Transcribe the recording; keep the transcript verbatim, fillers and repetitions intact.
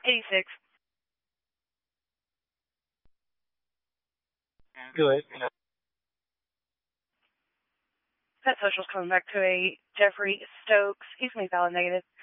eighty-six. Good. Pet Social's coming back to a Jeffrey Stokes. He's going to be valid negative.